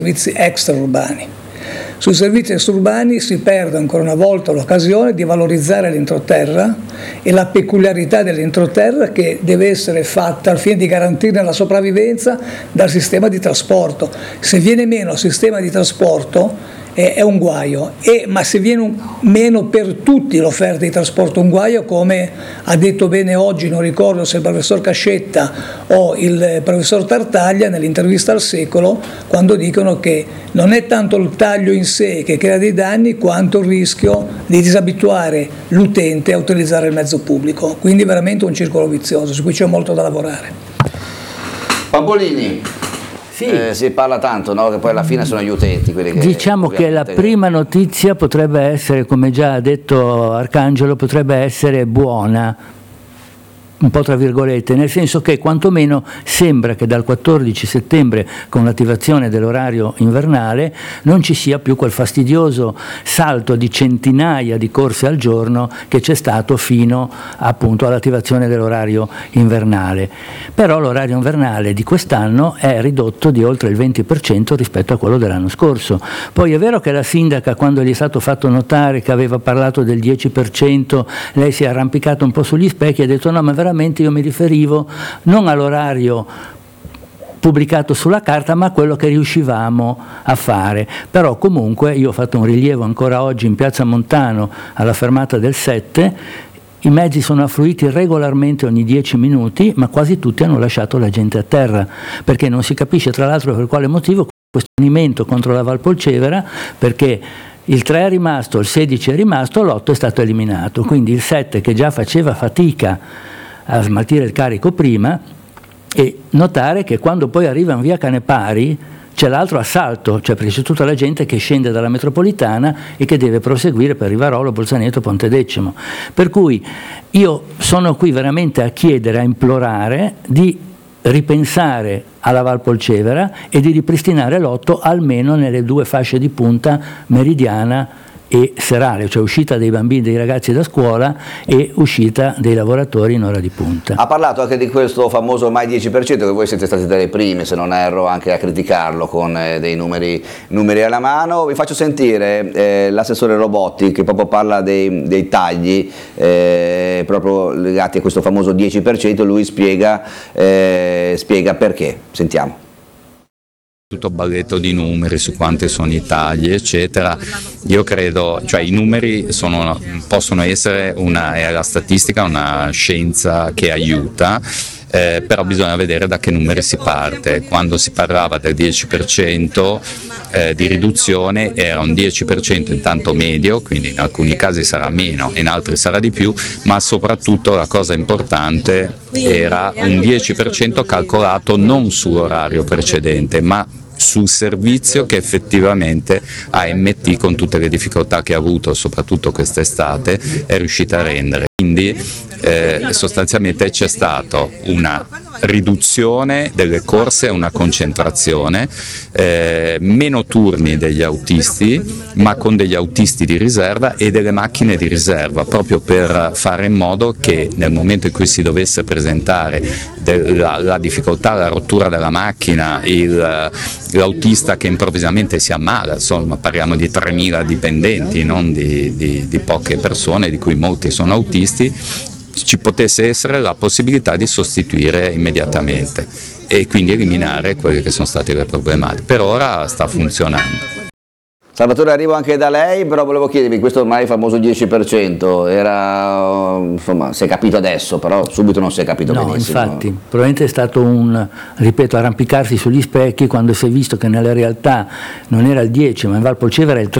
servizi extraurbani. Sui servizi extraurbani si perde ancora una volta l'occasione di valorizzare l'entroterra e la peculiarità dell'entroterra che deve essere fatta al fine di garantire la sopravvivenza dal sistema di trasporto. Se viene meno il sistema di trasporto è un guaio, ma se viene meno per tutti l'offerta di trasporto un guaio, come ha detto bene oggi, non ricordo se il professor Cascetta o il professor Tartaglia nell'intervista al Secolo, quando dicono che non è tanto il taglio in sé che crea dei danni quanto il rischio di disabituare l'utente a utilizzare il mezzo pubblico, quindi veramente un circolo vizioso su cui c'è molto da lavorare. Pampolini. Si parla tanto, no? Che poi alla fine sono gli utenti quelli che, diciamo che la prima notizia potrebbe essere, come già ha detto Arcangelo, potrebbe essere buona, un po' tra virgolette, nel senso che quantomeno sembra che dal 14 settembre, con l'attivazione dell'orario invernale, non ci sia più quel fastidioso salto di centinaia di corse al giorno che c'è stato fino appunto all'attivazione dell'orario invernale. Però l'orario invernale di quest'anno è ridotto di oltre il 20% rispetto a quello dell'anno scorso. Poi è vero che la sindaca, quando gli è stato fatto notare che aveva parlato del 10%, lei si è arrampicata un po' sugli specchi e ha detto no, ma veramente io mi riferivo non all'orario pubblicato sulla carta ma a quello che riuscivamo a fare. Però comunque io ho fatto un rilievo ancora oggi in piazza Montano alla fermata del 7, i mezzi sono affluiti regolarmente ogni 10 minuti, ma quasi tutti hanno lasciato la gente a terra, perché non si capisce tra l'altro per quale motivo questo accanimento contro la Valpolcevera, perché il 3 è rimasto, il 16 è rimasto, l'8 è stato eliminato, quindi il 7 che già faceva fatica a smaltire il carico prima, e notare che quando poi arriva in via Canepari c'è l'altro assalto, cioè perché c'è tutta la gente che scende dalla metropolitana e che deve proseguire per Rivarolo, Bolzaneto, Pontedecimo. Per cui io sono qui veramente a chiedere, a implorare di ripensare alla Valpolcevera e di ripristinare l'8 almeno nelle due fasce di punta, meridiana e serale, cioè uscita dei bambini, dei ragazzi da scuola e uscita dei lavoratori in ora di punta. Ha parlato anche di questo famoso ormai 10%, che voi siete stati delle prime, se non erro, anche a criticarlo con dei numeri alla mano. Vi faccio sentire l'assessore Robotti che proprio parla dei tagli proprio legati a questo famoso 10%, lui spiega perché. Sentiamo. Tutto balletto di numeri su quanti sono i tagli eccetera. Io credo, cioè i numeri possono essere la statistica una scienza che aiuta, però bisogna vedere da che numeri si parte. Quando si parlava del 10% di riduzione era un 10% intanto medio, quindi in alcuni casi sarà meno, in altri sarà di più, ma soprattutto la cosa importante era un 10% calcolato non sull'orario precedente, ma sul servizio che effettivamente AMT, con tutte le difficoltà che ha avuto soprattutto quest'estate, è riuscita a rendere. Quindi sostanzialmente c'è stata una riduzione delle corse, una concentrazione, meno turni degli autisti, ma con degli autisti di riserva e delle macchine di riserva, proprio per fare in modo che nel momento in cui si dovesse presentare la difficoltà, la rottura della macchina, l'autista che improvvisamente si ammala, insomma parliamo di 3.000 dipendenti, non di poche persone, di cui molti sono autisti, ci potesse essere la possibilità di sostituire immediatamente e quindi eliminare quelle che sono state le problematiche. Per ora sta funzionando. Salvatore, arrivo anche da lei, però volevo chiedervi, questo ormai famoso 10% era, insomma, si è capito adesso, però subito non si è capito benissimo. Infatti, probabilmente è stato ripeto, arrampicarsi sugli specchi quando si è visto che nella realtà non era il 10, ma in Valpolcevera è il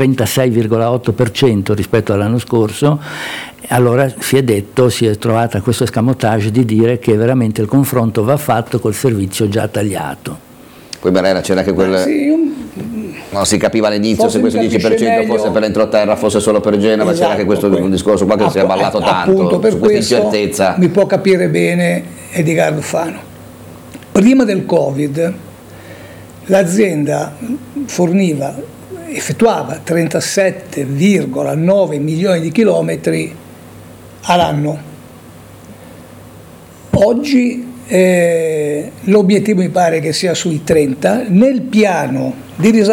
36,8% rispetto all'anno scorso. Allora si è trovata questo escamotage di dire che veramente il confronto va fatto col servizio già tagliato. Poi Barera c'era anche quel... Non si capiva all'inizio se questo 10% fosse per l'entroterra, fosse solo per Genova, c'era anche questo discorso qua che si è ballato tanto, appunto, per su questa questo incertezza. Mi può capire bene Edgardo Fano. Prima del Covid l'azienda effettuava 37,9 milioni di chilometri all'anno. Oggi l'obiettivo mi pare che sia sui 30, nel piano di